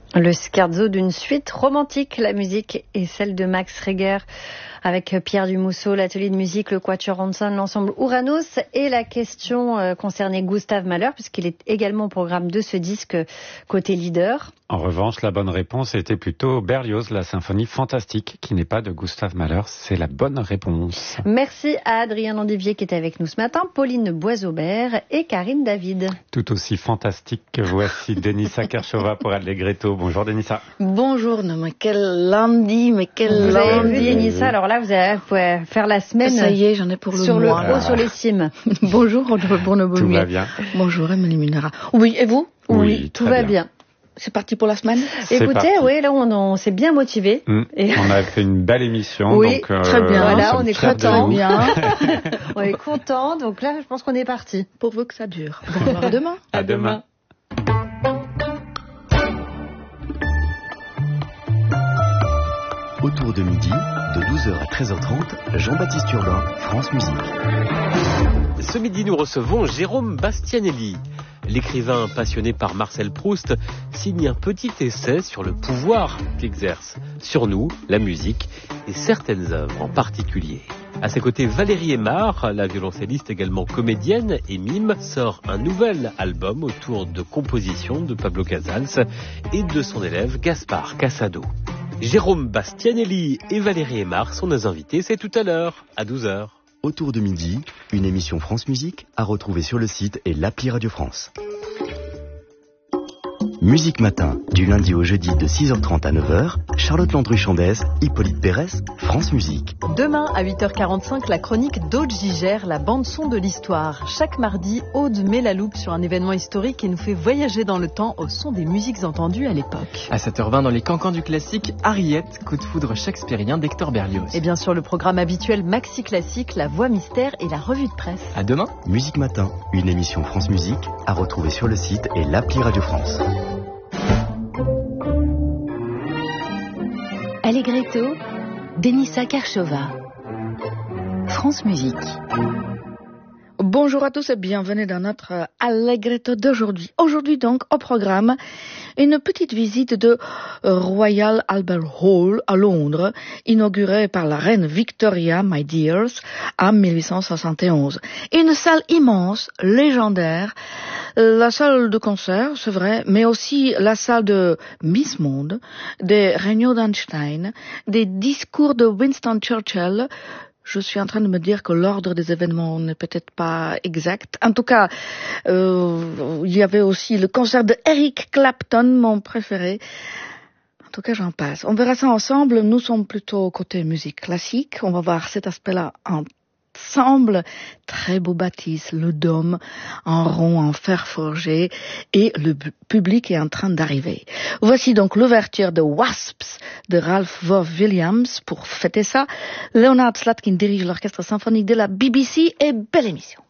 Le scherzo d'une suite romantique, la musique est celle de Max Reger avec Pierre Dumousseau, l'atelier de musique, le Quatuor Hanson, l'ensemble Uranus et la question concernait Gustave Mahler puisqu'il est également au programme de ce disque côté leader. En revanche, la bonne réponse était plutôt Berlioz, la symphonie fantastique, qui n'est pas de Gustave Mahler. C'est la bonne réponse. Merci à Adrien Landivier qui est avec nous ce matin, Pauline Boisaubert et Karine David. Tout aussi fantastique que voici Denissa Kershova pour Allegretto. Bonjour Denissa. Bonjour, non, mais quel lundi, Vous avez vu Denissa, alors là vous pouvez faire la semaine. Ça y est, j'en ai pour le sur mois. Le haut, sur les cimes. Bonjour, Bruno Tout va bien. Bonjour, Émilie Minera. Oui, et vous? Oui, tout va bien. C'est parti pour la semaine? Écoutez, oui, là on s'est bien motivé. Et on a fait une belle émission. Oui, donc, très bien. Voilà, on est content. On est content. Donc là, je pense qu'on est parti. Pourvu que ça dure. Bon, alors à demain. À demain. Autour de midi, de 12h à 13h30, Jean-Baptiste Urbain, France Musique. Ce midi, nous recevons Jérôme Bastianelli. L'écrivain passionné par Marcel Proust signe un petit essai sur le pouvoir qu'exerce sur nous, la musique, et certaines œuvres en particulier. À ses côtés, Valérie Aymar, la violoncelliste également comédienne et mime, sort un nouvel album autour de compositions de Pablo Casals et de son élève Gaspard Casado. Jérôme Bastianelli et Valérie Aymar sont nos invités, c'est tout à l'heure, à 12h. Autour de midi, une émission France Musique à retrouver sur le site et l'appli Radio France. Musique Matin, du lundi au jeudi de 6h30 à 9h, Charlotte Landru-Chandès, Hippolyte Pérez, France Musique. Demain à 8h45, la chronique d'Aude Gigère, la bande-son de l'histoire. Chaque mardi, Aude met la loupe sur un événement historique et nous fait voyager dans le temps au son des musiques entendues à l'époque. À 7h20, dans les cancans du classique, Harriet, coup de foudre shakespearien d'Hector Berlioz. Et bien sûr, le programme habituel Maxi Classique, la voix mystère et la revue de presse. À demain. Musique Matin, une émission France Musique à retrouver sur le site et l'appli Radio France. Allegretto, Denissa Kershova, France Musique. Bonjour à tous et bienvenue dans notre Allegretto d'aujourd'hui. Aujourd'hui donc au programme, une petite visite de Royal Albert Hall à Londres, inaugurée par la reine Victoria, my dears, en 1871. Une salle immense, légendaire, la salle de concert, c'est vrai, mais aussi la salle de Miss Monde, des réunions d'Einstein, des discours de Winston Churchill. Je suis en train de me dire que l'ordre des événements n'est peut-être pas exact. En tout cas, il y avait aussi le concert de Eric Clapton, mon préféré. En tout cas, j'en passe. On verra ça ensemble. Nous sommes plutôt côté musique classique. On va voir cet aspect-là ensemble. Très beau bâtisse, le dôme en rond, en fer forgé, et le public est en train d'arriver. Voici donc l'ouverture de Wasps de Ralph Vaughan Williams. Pour fêter ça, Leonard Slatkin dirige l'orchestre symphonique de la BBC et belle émission.